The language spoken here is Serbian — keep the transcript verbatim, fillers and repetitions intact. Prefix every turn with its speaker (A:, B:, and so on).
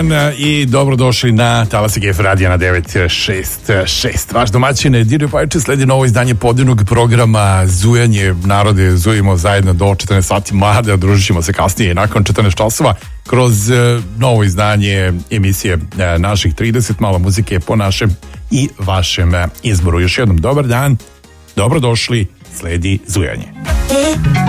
A: I dobrodošli na Talasi G F radija na devet šest šest. Vaš domaćin je Dirio Pajče, sledi novo izdanje podnevnog programa Zujanje. Narode, zujimo zajedno do četrnaest sati mlade, družit ćemo se kasnije nakon četrnaest časova kroz uh, novo izdanje emisije uh, naših trideset, malo muzike po našem i vašem uh, izboru. Još jednom dobar dan, dobrodošli, sledi Zujanje.